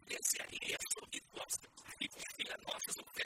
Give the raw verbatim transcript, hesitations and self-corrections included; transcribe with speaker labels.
Speaker 1: Esse aí é sobre gosta. E confia, nós